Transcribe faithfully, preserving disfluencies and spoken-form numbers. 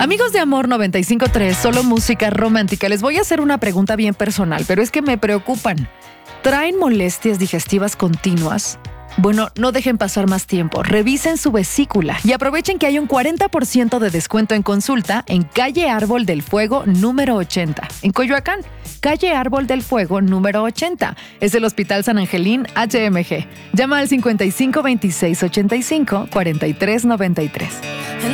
Amigos de Amor noventa y cinco punto tres, solo música romántica. Les voy a hacer una pregunta bien personal, pero es que me preocupan. ¿Traen molestias digestivas continuas? Bueno, no dejen pasar más tiempo. Revisen su vesícula y aprovechen que hay un cuarenta por ciento de descuento en consulta en Calle Árbol del Fuego número ochenta, en Coyoacán. Calle Árbol del Fuego número ochenta. Es el Hospital San Angelín H M G. Llama al cincuenta y cinco veintiséis ochenta y cinco cuarenta y tres noventa y tres.